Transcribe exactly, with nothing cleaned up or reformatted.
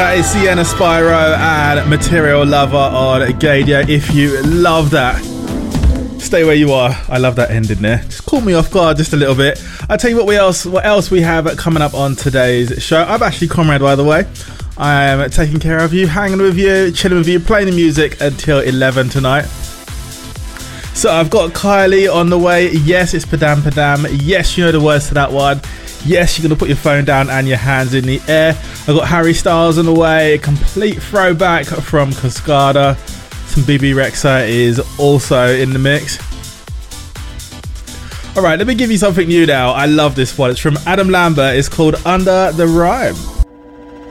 That is Sienna Spyro and Material Lover on Gadia. If you love that, stay where you are. I love that ending there. Just caught me off guard just a little bit. I'll tell you what we else what else we have coming up on today's show. I'm Ashley Conrad, by the way. I am taking care of you, hanging with you, chilling with you, playing the music until eleven tonight. So I've got Kylie on the way. Yes, it's Padam Padam. Yes, you know the words to that one. Yes, you're going to put your phone down and your hands in the air. I've got Harry Styles on the way. A complete throwback from Cascada. Some B B Rexha is also in the mix. Alright, let me give you something new now. I love this one. It's from Adam Lambert. It's called Under the Rhyme.